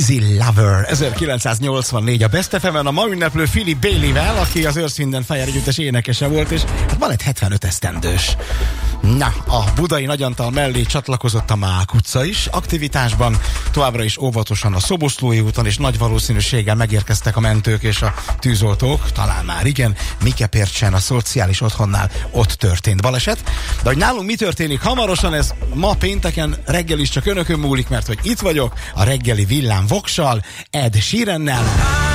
Easy Lover 1984 a Best FM-en a ma ünneplő Philip Bailey-vel, aki az Earth, Wind & Fire együttes énekese volt, és hát van egy 75 esztendős. Na, a budai Nagyantal mellé csatlakozott a Mák utca is aktivitásban, továbbra is óvatosan a Szoboszlói úton, és nagy valószínűséggel megérkeztek a mentők és a tűzoltók, talán már igen, Mikepércsen a szociális otthonnál ott történt baleset. De hogy nálunk mi történik hamarosan, ez ma pénteken reggel is csak önökön múlik, mert hogy itt vagyok a reggeli villám Voksal, Ed Sheerannel.